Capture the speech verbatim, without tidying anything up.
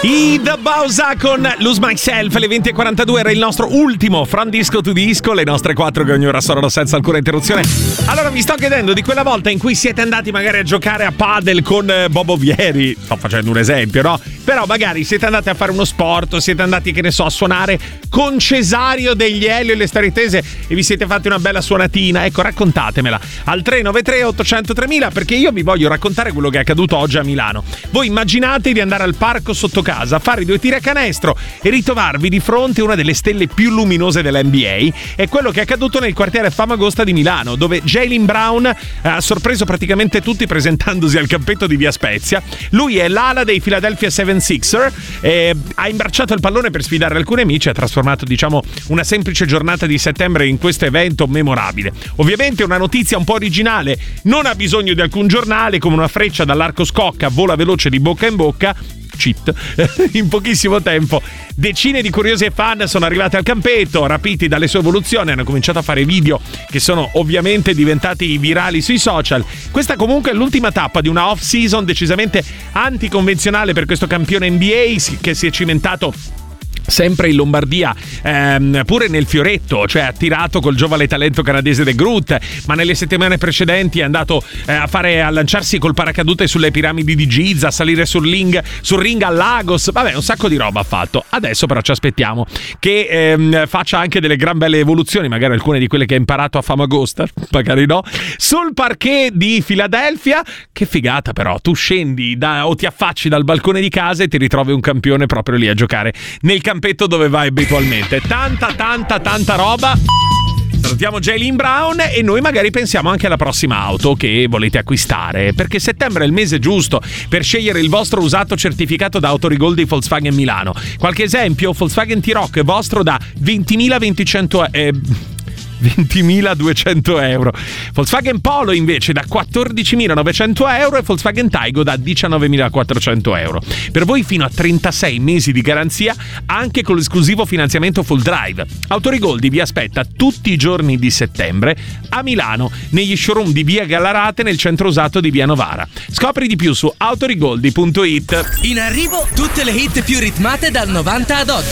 I The Bausa con Lose Myself. Alle venti e quarantadue era il nostro ultimo From Disco to Disco. Le nostre quattro che ogni ora suonano senza alcuna interruzione. Allora mi sto chiedendo di quella volta in cui siete andati magari a giocare a padel con Bobo Vieri. Sto facendo un esempio, no? Però magari siete andati a fare uno sport, siete andati, che ne so, a suonare con Cesario degli Elio e le Staritese e vi siete fatti una bella suonatina. Ecco, raccontatemela al tre nove tre otto zero zero tremila, perché io vi voglio raccontare quello che è accaduto oggi a Milano. Voi immaginate di andare al parco sotto casa, fare due tiri a canestro e ritrovarvi di fronte una delle stelle più luminose dell'N B A. È quello che è accaduto nel quartiere Famagosta di Milano, dove Jaylen Brown ha sorpreso praticamente tutti presentandosi al campetto di Via Spezia. Lui è l'ala dei Philadelphia seventy-sixers, eh, ha imbracciato il pallone per sfidare alcuni amici, ha trasformato, diciamo, una semplice giornata di settembre in questo evento memorabile. Ovviamente una notizia un po' originale, non ha bisogno di alcun giornale, come una freccia dall'arco scocca vola veloce di bocca in bocca. Cheat. In pochissimo tempo decine di curiosi e fan sono arrivati al campetto, rapiti dalle sue evoluzioni, hanno cominciato a fare video che sono ovviamente diventati virali sui social. Questa comunque è l'ultima tappa di una off-season decisamente anticonvenzionale per questo campione N B A che si è cimentato sempre in Lombardia, ehm, pure nel fioretto, cioè attirato col giovane talento canadese De Groot, ma nelle settimane precedenti è andato eh, a fare a lanciarsi col paracadute sulle piramidi di Giza, a salire sul ring, sul ring a Lagos, vabbè, un sacco di roba ha fatto. Adesso però ci aspettiamo che ehm, faccia anche delle gran belle evoluzioni, magari alcune di quelle che ha imparato a Famagosta, magari no, sul parquet di Philadelphia. Che figata, però tu scendi da, o ti affacci dal balcone di casa e ti ritrovi un campione proprio lì a giocare nel campetto dove vai abitualmente. Tanta tanta tanta roba. Salutiamo Jaylen Brown e noi magari pensiamo anche alla prossima auto che volete acquistare, perché settembre è il mese giusto per scegliere il vostro usato certificato da Autorigol di Volkswagen Milano. Qualche esempio: Volkswagen T-Roc vostro da ventimila duecento eh, ventimila duecento euro, Volkswagen Polo invece da quattordicimila novecento euro e Volkswagen Taigo da diciannovemila quattrocento euro. Per voi fino a trentasei mesi di garanzia anche con l'esclusivo finanziamento full drive. Autorigoldi vi aspetta tutti i giorni di settembre a Milano negli showroom di via Gallarate nel centro usato di via Novara. Scopri di più su autorigoldi punto it. In arrivo tutte le hit più ritmate dal novanta ad oggi.